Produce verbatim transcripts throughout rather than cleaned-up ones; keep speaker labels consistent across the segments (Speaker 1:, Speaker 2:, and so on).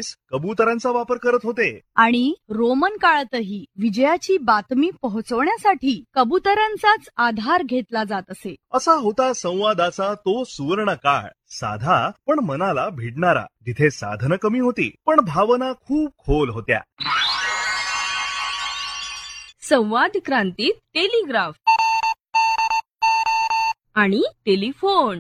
Speaker 1: Police कबुतरांचा वापर करत होते.
Speaker 2: आणि रोमन काळातही विजयाची बातमी पोहोचवण्यासाठी कबुतरांचाच आधार घेतला जात असे.
Speaker 1: असा होता संवादाचा तो सुवर्ण काळ, साधा पण मनाला भिडणारा, जिथे साधनं कमी होती पण भावना खूप खोल होत्या.
Speaker 3: संवाद क्रांतीत टेलिग्राफ आणि टेलिफोन.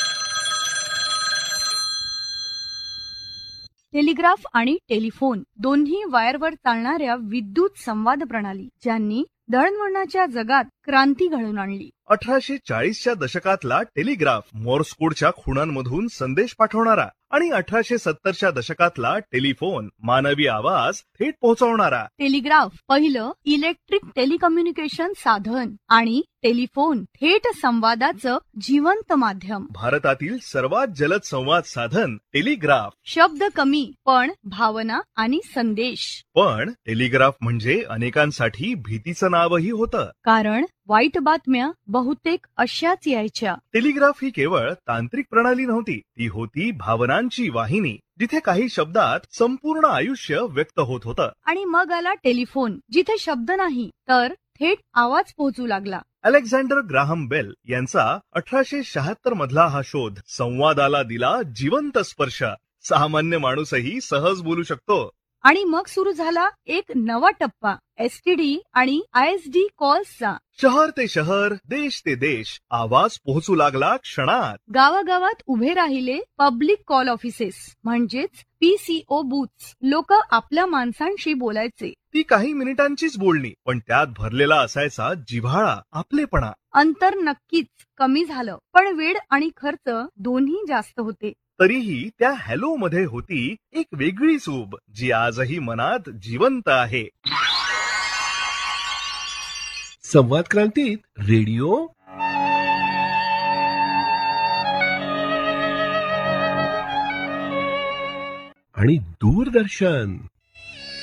Speaker 2: टेलिग्राफ आणि टेलिफोन दोन्ही वायरवर चालणाऱ्या विद्युत संवाद प्रणाली, ज्यांनी दळणवळणाच्या जगात क्रांती घडवून आणली.
Speaker 1: अठराशे चाळीसच्या दशकातला टेलिग्राफ मोर्स कोडच्या खुणांमधून संदेश पाठवणारा आणि अठराशे सत्तरच्या दशकातला टेलिफोन मानवी आवाज थेट पोहोचवणारा.
Speaker 2: टेलिग्राफ पहिलं इलेक्ट्रिक टेलिकम्युनिकेशन साधन आणि टेलिफोन थेट संवादाचं जिवंत माध्यम.
Speaker 1: भारतातील सर्वात जलद संवाद साधन टेलिग्राफ.
Speaker 2: शब्द कमी पण भावना आणि संदेश.
Speaker 1: पण टेलिग्राफ म्हणजे अनेकांसाठी भीतीचं नावही होतं,
Speaker 2: कारण वाईट बातम्या बहुतेक अशाच यायच्या.
Speaker 1: टेलिग्राफ ही केवळ तांत्रिक प्रणाली नव्हती, ती होती भावनांची वाहिनी, जिथे काही शब्दात संपूर्ण आयुष्य व्यक्त होत होतं.
Speaker 2: आणि मग आला टेलिफोन, जिथे शब्द नाही तर थेट आवाज पोहोचू लागला.
Speaker 1: अलेक्झांडर ग्राहम बेल यांचा अठराशे शहात्तर मधला हा शोध संवादाला दिला जिवंत स्पर्श. सामान्य माणूसही सहज बोलू शकतो.
Speaker 2: आणि मग सुरू झाला एक नवा टप्पा, एसटीडी आणि आयएसडी कॉल्सचा.
Speaker 1: शहर ते शहर, देश ते देश, आवाज पोहोचू लागला क्षणात.
Speaker 2: गावागावात उभे राहिले पब्लिक कॉल ऑफिसेस, म्हणजेच पीसीओ बूथ्स. लोक आपल्या माणसांशी बोलायचे.
Speaker 1: ती काही मिनिटांचीच बोलणी, पण त्यात भरलेला असायचा जिव्हाळा, आपलेपणा.
Speaker 2: अंतर नक्कीच कमी झालं, पण वेळ आणि खर्च दोन्ही जास्त होते.
Speaker 1: तरीही त्या हॅलो मध्ये होती एक वेगळी चूब, जी आजही मनात जिवंत आहे.
Speaker 4: संवाद क्रांतीत रेडिओ आणि दूरदर्शन.